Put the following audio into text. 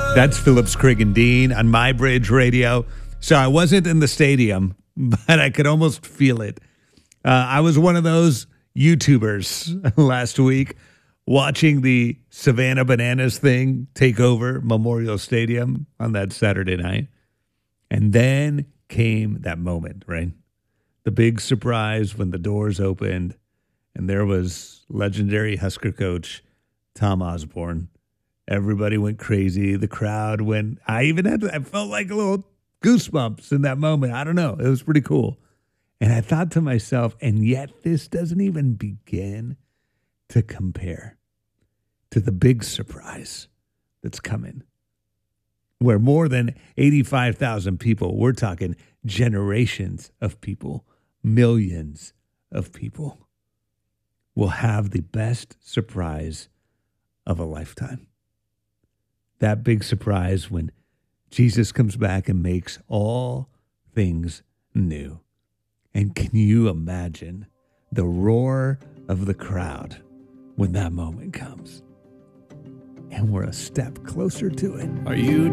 That's Phillips, Craig, and Dean on My Bridge Radio. So I wasn't in the stadium, but I could almost feel it. I was one of those YouTubers last week watching the Savannah Bananas thing take over Memorial Stadium on that Saturday night. And then came that moment, right? The big surprise when the doors opened and there was legendary Husker coach Tom Osborne. Everybody went crazy. The crowd went. I felt like a little goosebumps in that moment. I don't know. It was pretty cool. And I thought to myself, and yet this doesn't even begin to compare to the big surprise that's coming, where more than 85,000 people, we're talking generations of people, millions of people, will have the best surprise of a lifetime. That big surprise when Jesus comes back and makes all things new. And can you imagine the roar of the crowd when that moment comes? And we're a step closer to it. Are you